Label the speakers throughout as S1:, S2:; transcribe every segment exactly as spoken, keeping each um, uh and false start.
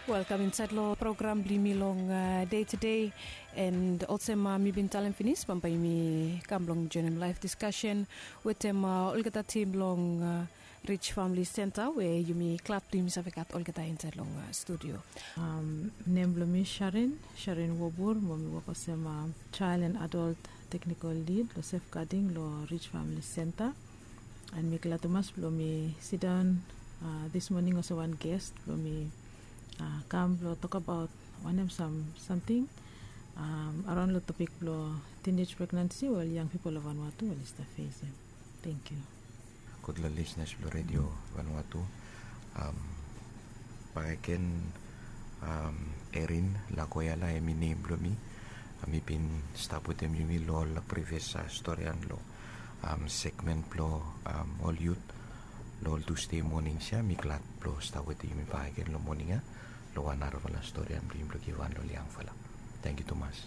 S1: Welcome inside lo program bli mi long uh, day to day and also ma mi bin talent finis pampai mi kam long general life discussion with them uh, olgata team long uh, Rich Family Center where you me clap team savekat olgata inside long uh, studio.
S2: Um name mi Sharon Sharon Wobur mo mi wako sema child and adult technical lead lo safeguarding lo Rich Family Center and mi kala Thomas lo mi sit down uh, this morning also one guest lo mi Uh, come to talk about one of some something um, around the topic of teenage pregnancy or young people of Vanuatu or is the face. Thank you.
S3: Good listeners of Radio Vanuatu. Um, Pagaken um, Erin Lakoyala emi name blomi. Ami pin staputem yumi lo la previous uh, storyan lo um, segment plo um, all youth. Lo Tuesday morning siya miklat plo stawet yumi pagaken lo morning a lo anar vala story am blim blokiwan lo liang fala. Thank you Thomas.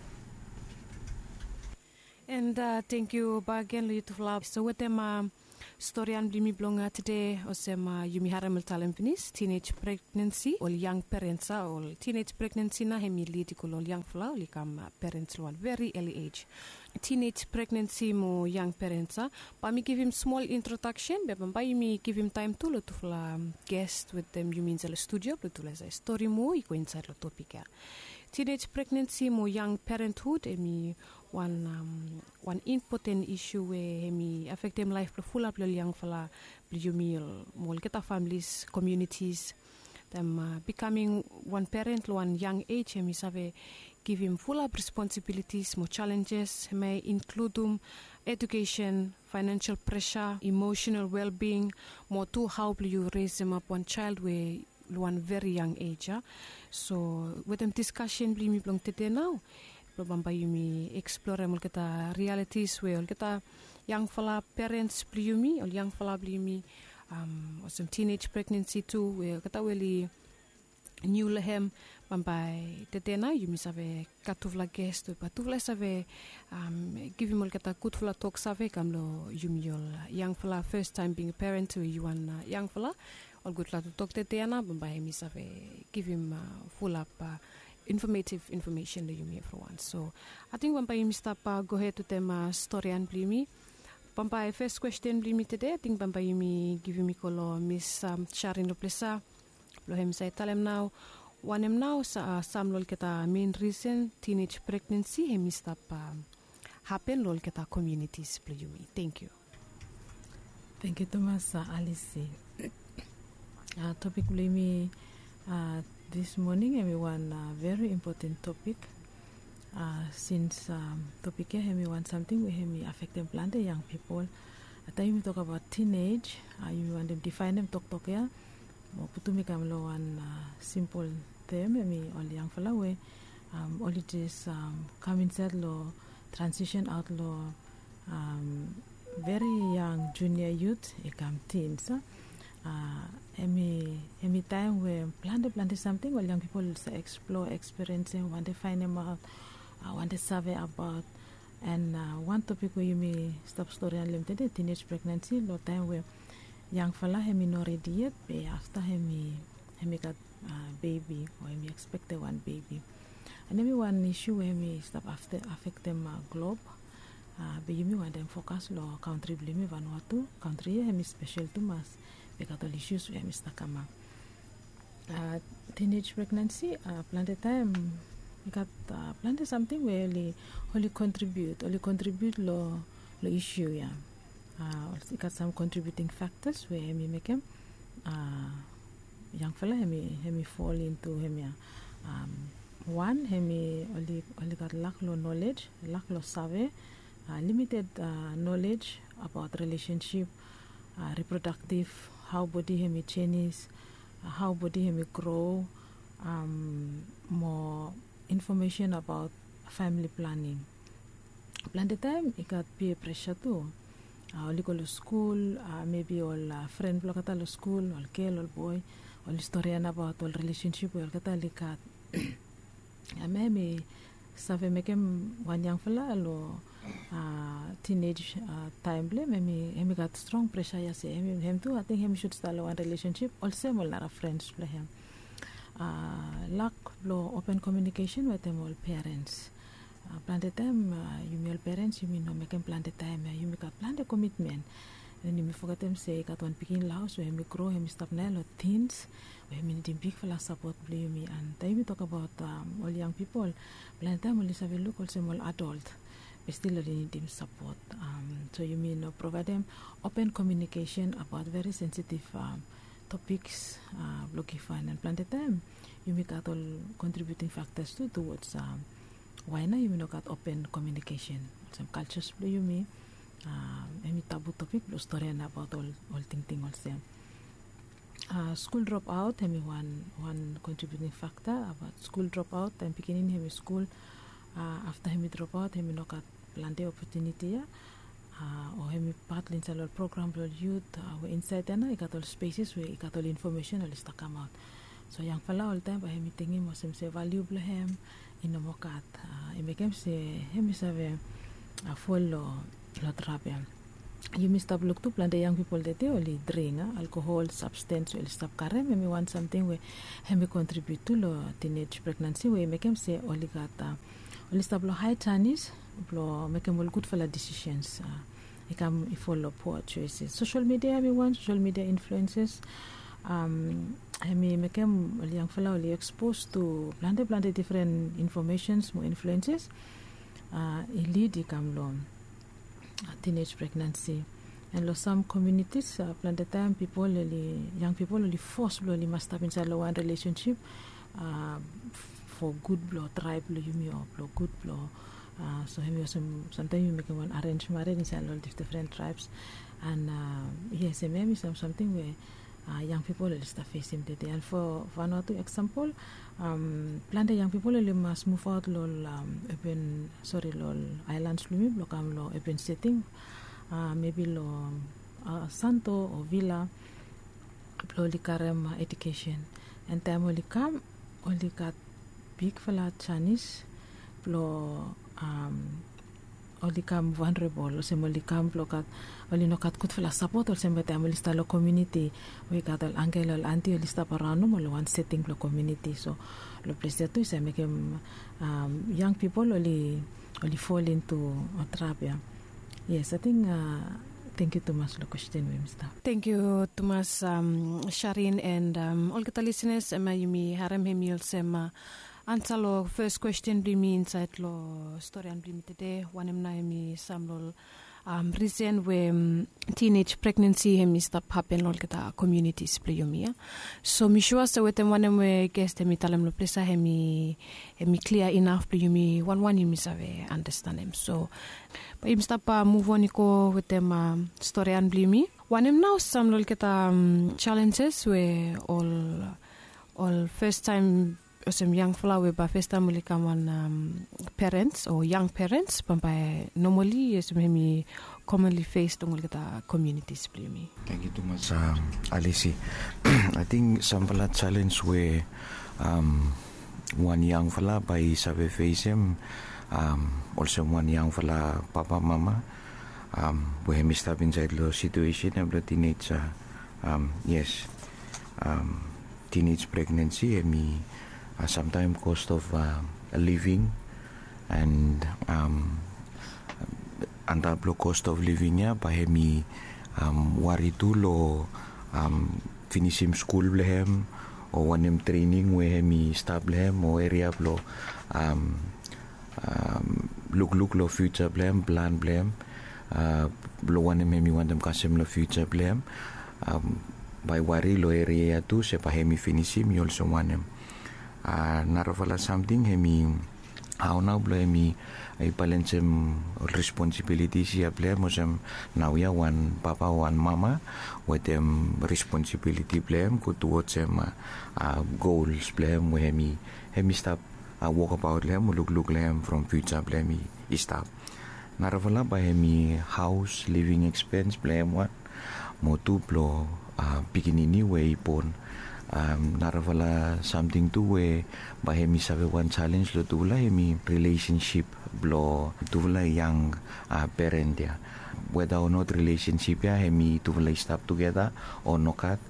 S1: And uh, thank you bagen lo youth lab. So with them uh, story an blimi blonga today osema yumi haramel talem finis teenage pregnancy or young parents or teenage pregnancy na hemi lead ko lo young fla li kam uh, parents lo very early age. Teenage pregnancy mo young parents uh, pa mi give him small introduction be pa mi give him time to lo to fla um, guest with them you means the studio lo to la story mo iko inside lo topic ya. Teenage pregnancy mo young parenthood emi one um, one important issue where emi affect them life full up lo young fala blumil mo kita families communities them uh, becoming one parent lo one young age emi save give him full up responsibilities more challenges may include um, education financial pressure emotional well-being more to how you raise them up one child where one very young age uh. So with them discussion bli mi blong tete now probamba yumi explore mul kita realities where kita young fala parents bli yumi or young fala bli yumi um or some teenage pregnancy too where kita weli new lehem bambai tete na yumi save katuvla guest patuvla save um give mul kita kutuvla talk save kamlo yumi yol young fala first time being a parent to you one uh, young fala all good la to talk tete na bambai mi save give him uh, full up uh, informative information that you may for once. So I think bambai mi stop uh, go ahead to them uh, story and blimi bambai first question blimi today I think bambai mi give me kolo miss um, Sharon Loplesa lo hem say talem now one em now sa uh, sam lol kita main reason teenage pregnancy hem stop uh, happen lol kita communities blimi. Thank you.
S2: Thank you Thomas uh, Alice. Uh, topic blimi uh, this morning everyone uh, very important topic uh, since um, topic here we want something we me affect them plant young people at time we talk about teenage uh, you want them define them talk talk ya mo putu mi kam lo one uh, simple term me all young fella we um, all it is um, come inside lo transition out lo um, very young junior youth e come teens huh? Uh, any any time we plan to plan something well young people explore experiencing want to find them out uh, want to survey about and uh, one topic where you may stop story unlimited teenage pregnancy lo time where young fella hemi no ready yet but after hemi hemi got uh, baby or hemi expected one baby and then one issue where hemi stop after affect them uh, globe uh, but you may want them focus lo country blame Vanuatu country hemi special to mass because all issues we Mister Kama. Uh, teenage pregnancy, uh, plenty time we got uh, plenty something where only only contribute, only contribute lo lo issue yeah. Uh, we got some contributing factors where we make him uh, young fella hemi hemi fall into him yeah. Um, one hemi only only got lack lo knowledge, lack lo survey, uh, limited uh, knowledge about relationship, uh, reproductive. How body hemi changes, uh, how body hemi grow, um, more information about family planning. Plan the time, it got peer pressure too. Uh, only go to school, uh, maybe all uh, friend block at all school, all girl, all boy, all historian about all relationship, all kata likat. Maybe save make him one young fella lo uh, teenage uh, time ble maybe him got strong pressure ya say him him too I think him should start one relationship also more lot of friends play him uh, lack blo open communication with them all parents. Uh, plan the time, uh, you mean parents, you mean no make them plan the time, you make a plan the commitment. And you forget them say kat one picking house where me grow, him stop now or teens, where me need big for support play me. And then we talk about um, all young people. Plan time only have a look also all adult. We still need them support. Um, so you mean uh, provide them open communication about very sensitive um, topics. Uh, looking fine and plan the time. You make out all contributing factors too towards um, why not you mean got open communication. Some cultures play you mean. Uh, any taboo topic, no story about all all thing thing also. Uh, school dropout, I mean one one contributing factor about school dropout. I'm beginning him school. Uh, after him drop out, him no got plenty opportunity. Yeah? Uh, or him part in a program for youth. Uh, inside there, I got all spaces where he got all information all is to come out. So young fella all time, but him thinking was him say valuable him in the mokat. Uh, he make him say him is a a full. Latrapia. You must stop look to plan the young people that they only drink uh, alcohol, substance, will stop carry. Maybe want something where he contribute to the teenage pregnancy where make him say only got uh, only stop lo high Chinese, lo make him all good for the decisions. Uh, he can follow poor choices. Social media, me want social media influences. Um, I mean make him only young fella only exposed to plan the plan the different informations, more influences. Uh, he lead he come long. Teenage pregnancy and lo some communities uh, plan the time people really, young people only force only must have inside one relationship uh, for good blow tribe blow you mean or blow good blow uh, so him some sometimes you make one arranged marriage inside all these different tribes and uh, yes maybe some something where uh, young people will start facing today and for Vanuatu example um, plan the young people will must move out lol um, open sorry lol islands lumi blokam lo open setting uh, maybe lo uh, Santo or Villa lo likarem uh, education and time only come only got big fella Chinese lo um, only come vulnerable, or only come blokat, only no kat good for la support, or some time only start community. We got all uncle or auntie only stop around no one setting the community. So, the place that is make him um, young people only only fall into a trap. Yeah. Yes, I think. Uh, thank you, Thomas. The question, Mister.
S1: Thank you, Thomas, um, Sharin, and um, all the listeners. Emma, Yumi, Harem, Hemil, Sema. Answer lo first question bli mi insight lo story an bli mi today one em na mi samlol um reason we um, teenage pregnancy hemi stop happen lol kita communities bli yumia so mi sure so wetem one em we guest mi talam lo presa hemi hemi clear enough bli yumi one one yumi save understand him so but im stop uh, move on ko wetem um, story an bli mi one em now samlol kita um, challenges we all all first time some young flower by first time we come on um, parents or young parents but by normally is maybe commonly faced on the communities me.
S3: Thank you too much um, Alice. I think some of the challenge where um, one young fella by sabe face him um, also one young fella papa mama um, where he step inside the situation of the teenage uh, um, yes um, teenage pregnancy and me Uh, sometimes cost of uh, living and um, antablo cost of living ya pahemi um, wari tu lo um, finish him school blehem o wanem training we hemi start blehem o area blo um, um, look look lo future blehem plan blehem uh, blo wanem hemi wanem kasem lo future blehem um, by wari lo area tu se pahemi finish him you also wanem Uh, naravala something hemi how now blo hemi ay palensem responsibility siya ble mosem now ya one papa one mama with them responsibility blem good towards them uh, uh, goals blem we hemi hemi stop uh, walk about lem look look lem from future blem i stop naravala ba hemi house living expense blem what mo tu blo uh, beginning way pon Um, naravala something to we by hemi sabe one challenge lo tula hemi relationship blo tula young uh, parent ya whether or not relationship ya hemi tula stop together or not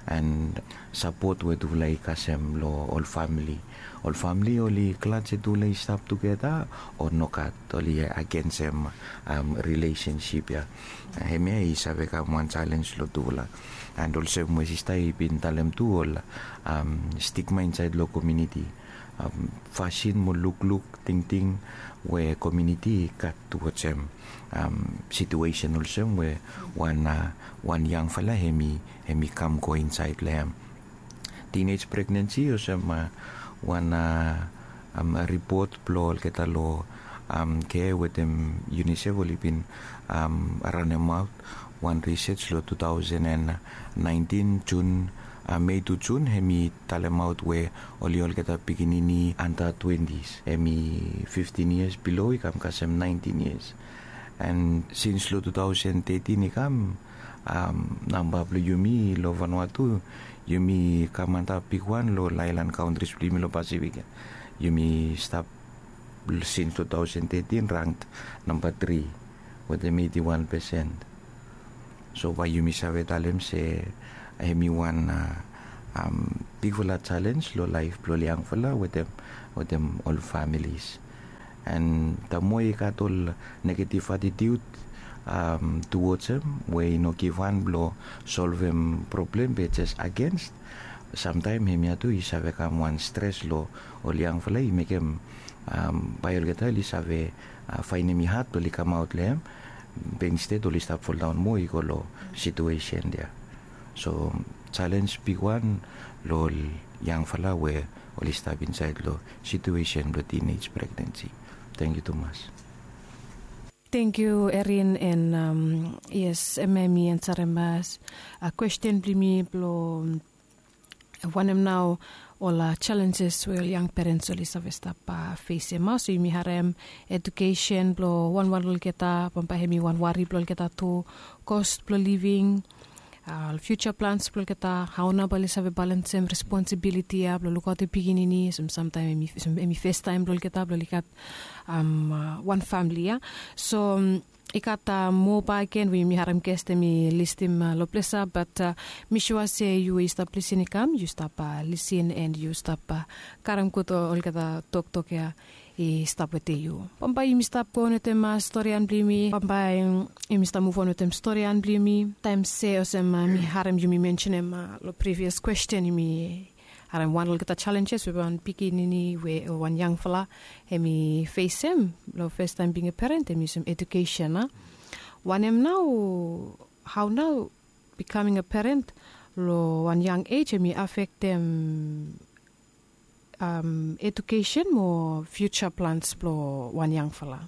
S3: and support we tu lai kasem lo all family all family oli clutch tu lai stop together or nokat oli against them um, relationship ya heme isabe ka one challenge lo tu la and also mo sistai pin talem tu ol um, stigma inside lo community um, fashion mo look look ting ting we community kat to them um, situation also where one uh, one young fella hemi hemi come go inside them teenage pregnancy also ma one uh, um, report blow kita lo um, ke with them UNICEF olipin um, around about one research lo two thousand nineteen June Uh, May to June hemi talemaut we oliol kita pikinini under twenties hemi fifteen years below ikam kasem nineteen years and since lo twenty thirteen ikam um, namba plo yumi lo Vanuatu yumi kamanta pikwan lo Island countries plimi lo Pacific yumi stop since twenty thirteen ranked number three with the eighty-one percent so by yumi sabe talem se hemi one uh, um, big fella challenge lo life lo liang fella with them with them all families and the more katol negative attitude um, towards them we no give one blow solve them problem but just against sometimes hemi atu isabe kam one stress lo o liang fella i make him um, bayol geta li sabe uh, find me hat to li come out lem being state to li stop fall down mo ikolo situation there. So challenge big one lo young fella where only step inside lo situation lo teenage pregnancy. Thank you, Thomas.
S1: Thank you, Erin, and um, yes, Ememi and Saremas. A question blimi blo one am now all challenges where young parents only savesta pa face ma so mi harem education blo one one will get up pampa hemi one worry blo get to cost blo living. Uh, future plans plo kita how na bali sa balance sem responsibility ya blo lukote piginini some sometime mi mi first time blo kita blo likat um uh, one family ya so um, ikata mo pa ken we mi haram keste mi listim uh, lo plesa but uh, mi sure say you stop listening kam you stop uh, listen and you stop uh, karam ko to ol kata tok tok ya i stop with you pampai mi stop ko no tema storyan blimi pampai mi stop move on with them storyan blimi time say osem mi haram you mi mention em uh, lo previous question mi haram one kita challenges we one pikinini we one young fella hemi face him lo first time being a parent and some education uh. one am now how now becoming a parent lo one young age hemi affect them um, education or future plans for one young fella.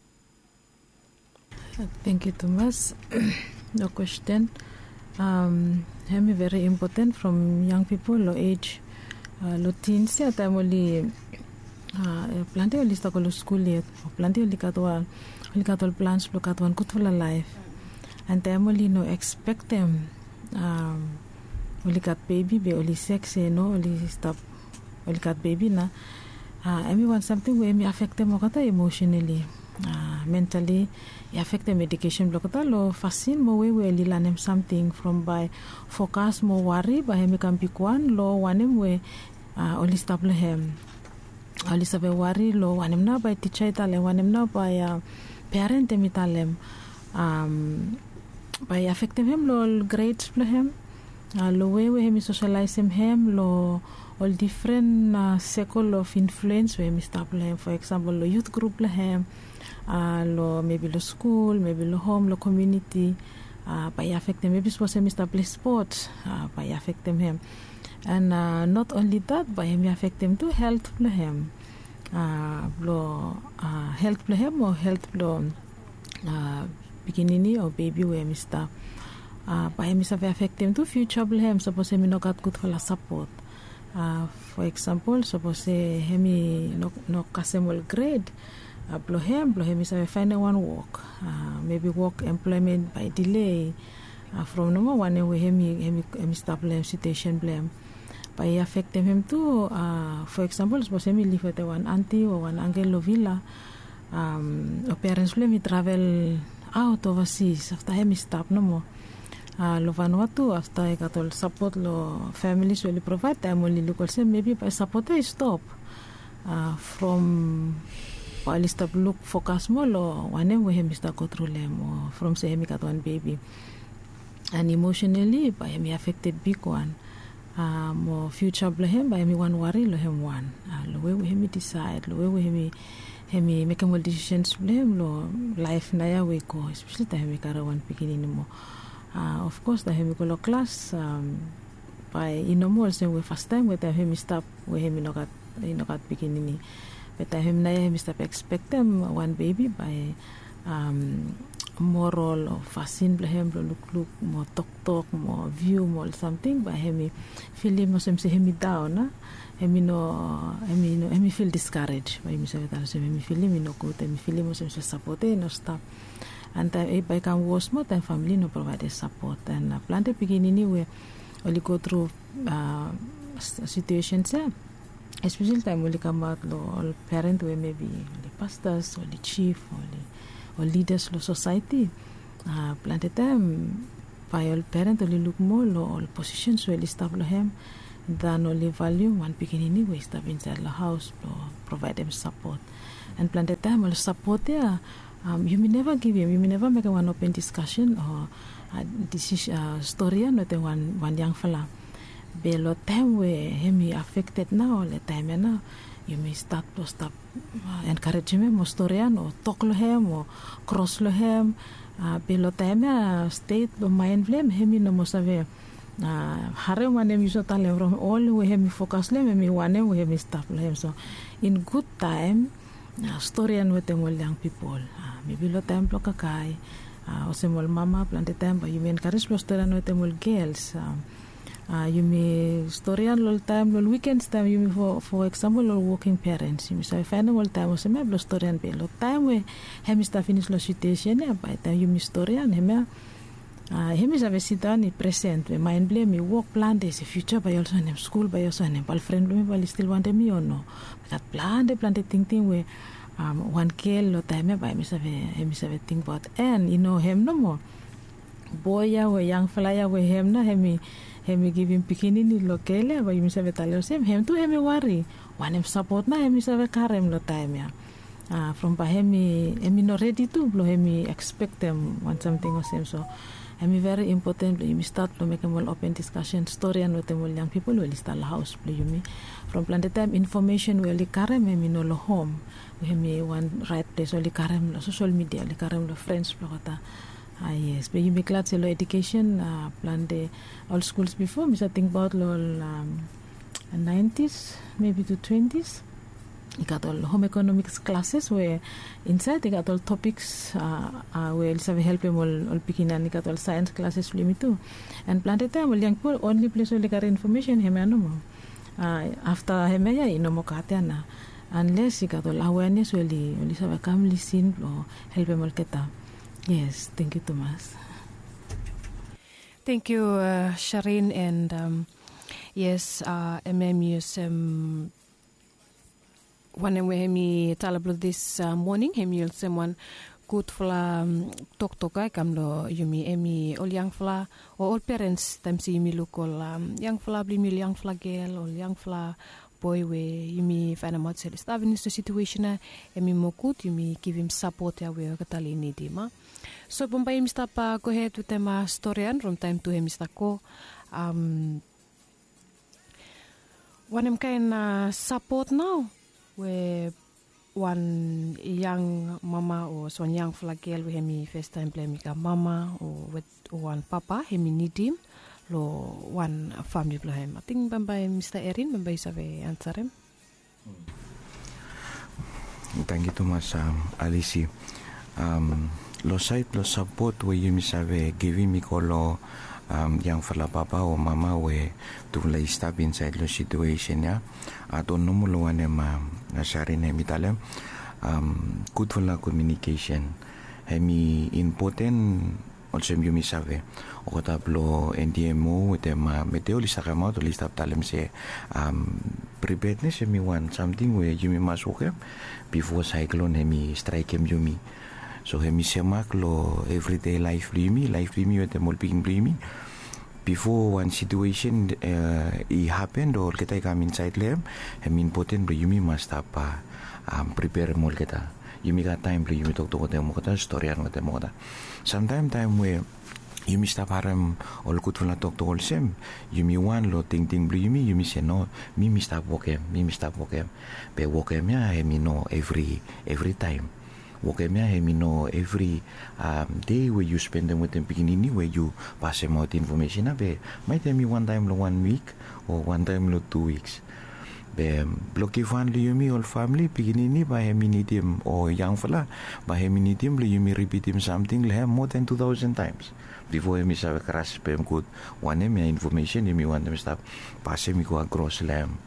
S2: Thank you, Thomas. No question. Um, hemi very important from young people lo age uh, lo teens ya time oli uh, plante oli sta ko lo school yet plante oli katwa oli katwa plans lo katwan kutula life and time oli no expect them um, oli kat baby be oli sex no oli stop oli kat baby na uh, everyone something where me affect them kata emotionally uh, mentally it affect them education block kata lo fasin mo we we learn something from by focus mo worry by me can pick one lo wanem we uh, oli stop le hem oli sabe worry lo wanem na by teacher itale wanem na by uh, parent mi talem um by affect them lo grades le hem uh, lo we we me socialize hem lo all different uh, circle of influence where me stop le for example lo youth group le hem uh, lo maybe lo school maybe lo home lo community uh, by affect them maybe suppose me stop play sports uh, by affect them him and uh, not only that by me affect them to health le hem uh, lo uh, health le hem or health lo uh, beginning or baby where me stop uh, by me stop affect them to future le hem suppose me no got good for la support. Uh, for example, suppose hemi no no kasemol grade, uh, blow him, blow him is a find one work, uh, maybe work employment by delay. Uh, from number one, we hemi hemi hemi stop blame situation blame. By affecting him too. Uh, for example, suppose hemi live with one auntie or one uncle villa. Um, or parents blame me travel out overseas after hemi stop no more. uh, lo Vanuatu after I got all support lo families will provide time only local say maybe by support I stop uh, from pali stop look focus mo lo wane we hemi sta go through them or from say hemi got one baby and emotionally by hemi affected big one uh, more future blo hem by hemi one worry lo hem one uh, lo we we hemi decide lo we we hemi hemi make more decisions blame lo life na ya we go especially ta hemi kara one beginning mo uh, of course the hemi go class um, by inomo say we first time we ta hemi stop we hemi no got no got beginning but ta hemi na ya hemi stop expect them one baby by um, moral or fasin blame lo look look more talk talk more view more something by hemi feeling mo sem se hemi down na hemi no hemi no hemi feel discouraged by me say that so hemi feel me no good hemi feel mo sem se support no stop and I by can was more than family no provide support and uh, plan the beginning we only go through uh, situations yeah. Especially time we come out lo all parent we maybe the pastors or the chief or the or leaders lo society uh, plan the time by all parent only look more lo all positions we stop lo him than only value one beginning we stop inside the house to provide them support and plan the time will support there um, you may never give him you may never make a one open discussion or uh, this is uh, story not the one one young fella below time we him affected now all the time now you may start to stop uh, encourage him more story or talk lo him or cross lo him uh, below time uh, state lo mind blame him no mo save Uh, hare wane mi so tale from all we have me focus le me wane we have me stop le so in good time uh, story and with them all young people uh, maybe lo time lo kakai uh, o se mol mama plan the time but you mean encourage lo story and with them all girls um, uh, you may story and lo time lo weekends time you may for for example lo working parents you may say find all time o se me lo story and be lo time we have me start finish lo situation yeah by time you me story and him Ah, uh, hemi save sita ni present we mind blame me work plan this future by also in school by also in bal friend me bal still want me or no that plan the plan the thing thing we um one kill lo time by me save hemi save think about and you know him no more boy ya we young fella ya we him na hemi hemi give him bikini ni lo kele by me save talo sem him to hemi worry one him support na hemi save karem lo time ya ah uh, from by hemi hemi no ready to blow hemi expect them want something or same so I mean very important you start to make a more open discussion story and with the young people will start the house you me from plan the time information will carry me no lo home we me one right place only carry lo social media only carry lo friends lo kata ah yes but you make class lo education uh, plan the all schools before me think about lo um, nineties maybe to twenties you got all home economics classes where inside they got all topics uh, uh, where Elsa help them all, all picking and you got all science classes for me too and planted time well young people only place only got information him no more uh, after him ya no more katana unless you got all awareness only only have come listen or help them all keta yes thank you Thomas
S1: thank you uh, Shireen and um, yes uh, M M U S um, when we hemi talablo this uh, morning hemi yul someone good fla um, tok tokai kamlo yumi emi all young fla or all parents time si yumi local um, young fla bli mi young fla girl or young fla boy we yumi fana mat sel stav in this situation emi mo good yumi give him support ya we katali ni dima so bombay mi sta pa go ahead with tema story and from time to hemi sta ko um when em kain uh, support now we one young mama or so one young flagel we hemi first time play mika mama or with one papa hemi need him lo one family play him I think bambay Mister Erin bambay save answer him
S3: thank you Thomas um, Alice um lo side lo support we you save giving me kolo um yang fala papa o mama we to lay step inside the situation ya ato no mo lo ane ma na share ne mitale um good for la communication hemi important also mi mi save o tablo N D M O tema meteo li sakama to li step talem se um preparedness mi want something where you mi masuke before cyclone hemi strike em yumi So hemi semak lo everyday life blo yumi, life blo yumi wete mol pigin blo yumi. Before one situation uh, it happened or kita come inside lem, hemi important blo yumi must have uh, um, prepare mol kita. Yumi ka time blo yumi tok tok mo kata story an mo kata. Sometimes time where yumi stop haram all kut vela tok tok sem yumi wan lo ting ting blo yumi yumi say no mi mi stop wokem mi mi stop wokem be wokem ya hemi no every every time wokem ya hemi no every um, day where you spend them with them beginning where you pass them out information be might tell me one time lo one week or one time lo two weeks be bloki fan lo yumi all family beginning ba hemi need him or young fella ba hemi need him lo yumi repeat him something le more than two thousand times before hemi sabe keras pem good one hemi information hemi one them stop pass hemi go across lam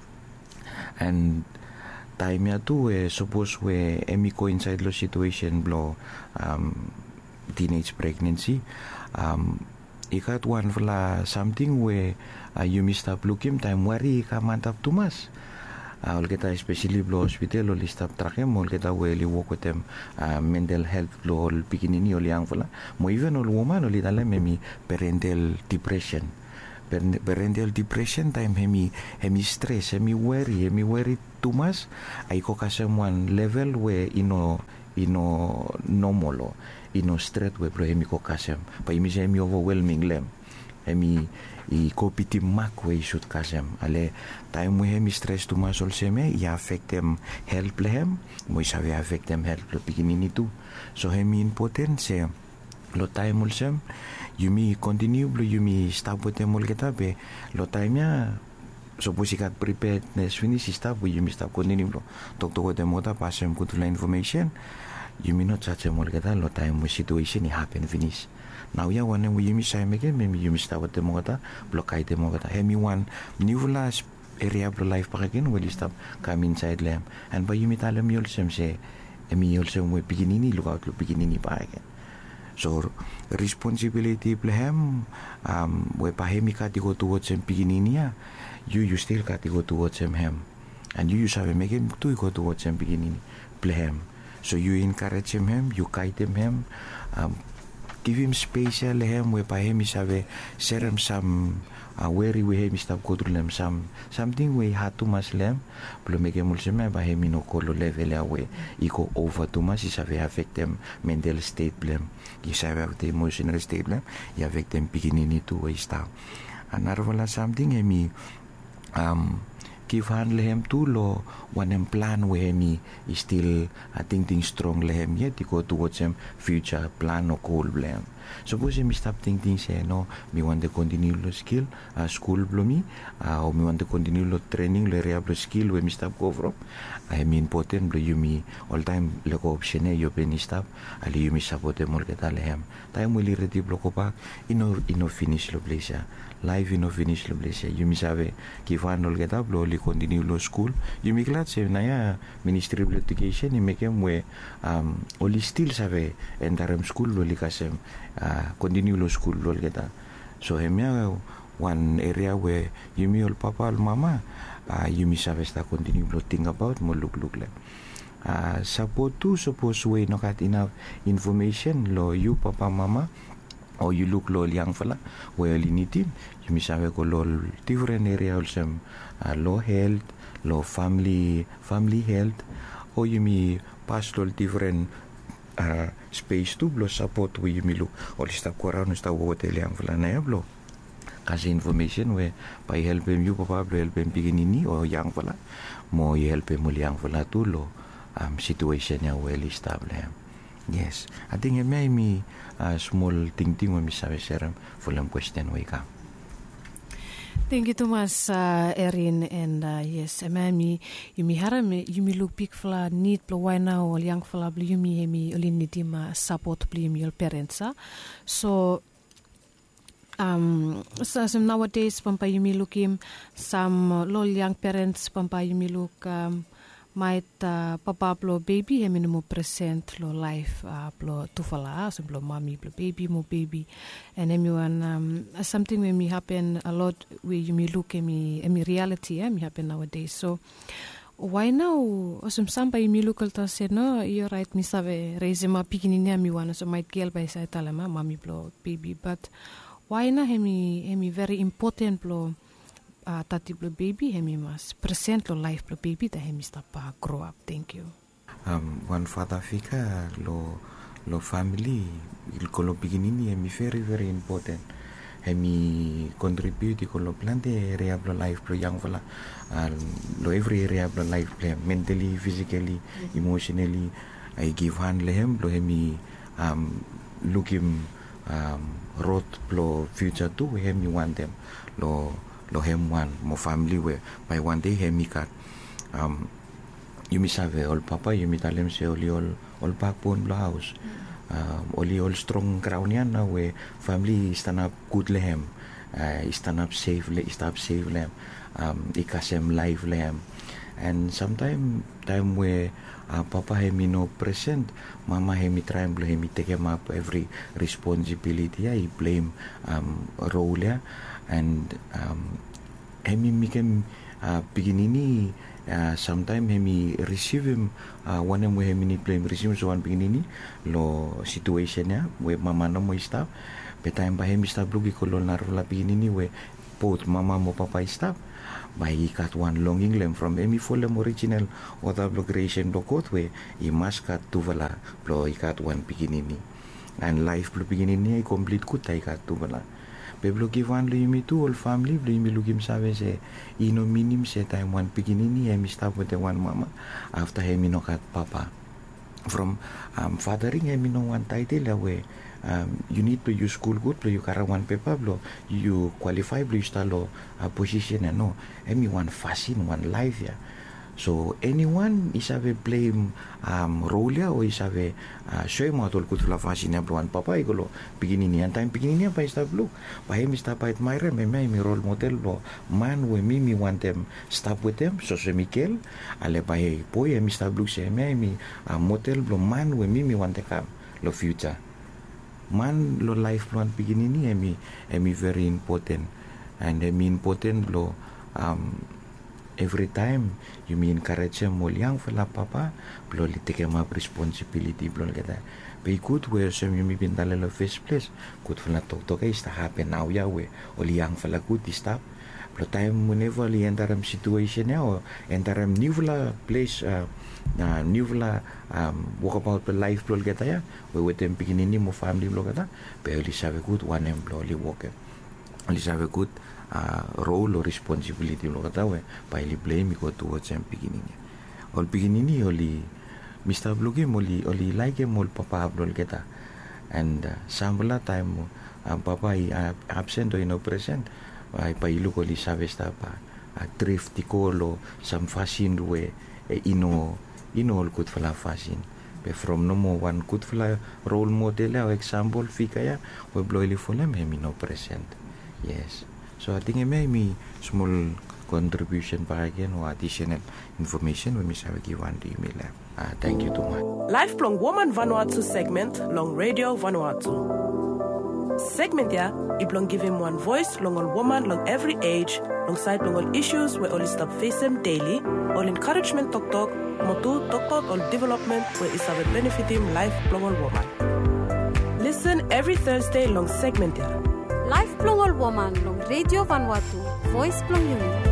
S3: and time ya tu eh, suppose we hemi go inside lo situation blo um, teenage pregnancy um, ikat one fla something where uh, you missed up looking time worry ka mantap tumas uh, ol kita especially blo hospital ol stop trakem ol kita we li work with them uh, mental health blo ol pikinini ol yang fla mo even ol woman ol itala memi parental depression parental depression time hemi hemi stress hemi worry hemi worry too much ay ko kasem one level where ino ino normal ino straight we bro hemi ko kasem pa imi hemi overwhelming lem hemi i kopiti mak we should kasem ale time we hemi stress too much also me ya affect them health lehem mo sabe affect them health lo beginning itu so hemi important se lo time also yumi continue blo yumi stop with them all kita be lo time ya suppose ikat preparedness finish stop yumi stop continue blo tok tok with them ota pasem kutula information yumi not such a mol kita lo time situation it happen finish now ya one we yumi say again maybe yumi stop with them ota block item ota hemi one new last area blo life pa again will stop come inside them and by yumi talam yol sem say emi yol sem we beginning look out lo beginning pa again. So responsibility plehem um we pahemi ka tigo towards him beginning you you still ka tigo towards him him and you you sabe make him to go towards him beginning plehem so you encourage him him you guide him him um give him space lehem we pahemi sabe serem some uh, where we hemi stop go through them some something we had to maslem plo make him also me pahemi no kolo level away iko over too much is have affect them mental state blem you sabe the emotional state blem you affect them beginning to way stop another something hemi um give hand lehem tu lo one em plan we hemi is still I think think strong lehem yet to go towards him future plan or goal blem suppose me stop thinking say no me want to continue lo skill uh, school blo me uh, or me want to continue lo training lo area blo skill we me stop go from I mean important blo you me all time lo ko option e yo pen stop ali you me support mo kita lehem time we ready blo ko pa ino ino finish lo place live ino finish lo place you me sabe give hand lo kita blo li continue lo school you me glad say na ya ministry of education ni make we um only still sabe entaram school lo li kasem uh, continue lo school lo kita so hemia one area where you me all papa all mama uh, you me sabe sta continue lo think about mo look look le uh, support tu suppose we no got enough information lo you papa mama or you look lo young fella where you need him you me sabe ko lo different area also uh, low health low family family health or you me pass lo different uh, space tu blo support we you me look or stop ko around stop hotel yang fella na ya blo kasi information we pa help him you papa blo help him beginning or young fella mo help him yang fella tu lo um, situation ya well established. Yes, I think it may me uh, small thing thing when me sabi seram full question we come.
S1: Thank you, Thomas, uh, Erin, and uh, yes, Emami, you me haram, you me look big fla need plo why now or young fla you me me only need him support pli me your parents. So um, so some nowadays pampa you me look him some uh, lol young parents pampa you me look um. might uh, papa plo baby hemi mo present lo life uh, plo tufala so plo mommy plo baby mo baby and hemi one um, something when me happen a lot where you me look at me me reality eh, me happen nowadays so why now osum samba imi local ta se no you're right mi save raise ma pikinini mi wana so might girl by sa talama mami blo baby but why na hemi hemi very important blo uh, tati blo baby hemi mas present lo life blo baby ta hemi stapa grow up. Thank you.
S3: Um, one father fika lo lo family il kolo pikinini hemi very very important. Hemi contribute ko lo plante area blo life blo young fala uh, lo every area blo life blo mentally, physically, mm-hmm. emotionally. I give hand lehem lo hemi um, look him um, road blo future too hemi want them lo lo hem one mo family where by one day hemi kat um, you misave all papa you mitalem se oli all all backbone blo house. Um, only all strong crown yan na we family stand up good lehem uh, stand up safe le stand up safe lehem um, ikasem life lehem and sometime time where uh, papa hemi no present mama hemi try and hemi take him up every responsibility I blame um, role ya and um, hemi mikem uh, beginini Uh, sometimes hemi receive him uh, one time we hemi ni blame receive so one beginini lo situation ya we mama no mo stop but time ba hemi stop lugi ko lo narola beginini we both mama mo papa stop by kat one longing lem from hemi for them original or the creation do code we i must kat tu vala lo ikat one beginini and life lo beginini I complete ku tai kat tu vala Peblo kivan lo yumi tu all family lo yumi lugim sabe se ino minim se time one beginning hemi stop with the one mama after hemi no kat papa from um, fathering hemi no one title away um, you need to use school good lo you kara one paper lo you qualify lo you start lo uh, position and no hemi one fashion one life ya so anyone is have a blame um, role ya or is have a uh, show mo atol kutula fashion ya one papa igolo beginning yan time beginning ya pa stop look pa him stop at my rem me mi role model lo man we me me want them stop with them so se Mikel ale pa hey boy mi stop look se me mi uh, model lo man we me me want the come lo future man lo life plan beginning ni emi emi very important and emi important lo um, every time you mean encourage mo liang fala papa blo li take ma responsibility blo kata be good where some you mean dale lo first place good fala tok tok is ta happen now ya we o liang fala good stop blo time whenever li enter situation ya o enter new fala place uh, uh, new fala um, walk about the life blo kata ya we with them beginning mo family blo kata be li save good one em blo li walk li save good Uh, role or responsibility lo kata we pa ili blame ko towards ang beginning ol beginning ni oli Mister Blugi moli oli like mol papa ablol kita and uh, sambala time mo ang papa i uh, absent o ino present ay pa ilu ko li sabe sta pa uh, thrift ko lo sam fashion we e ino ino ol kut fala fashion be from no mo one kut fala role model o example fika ya we bloili fulem hemi no present yes. So I think I may me small contribution pa again or additional information when we shall give one the email. Uh, thank you too much.
S4: Lifelong Woman Vanuatu segment long Radio Vanuatu. Segment ya iblong give him one voice long all woman long every age long side long all issues where all stop face them daily all encouragement talk talk motu talk talk all development where is have benefit him life long all woman. Listen every Thursday long segment ya.
S5: Life Plong All Woman long Radio Vanuatu, Voice Plong Yumi.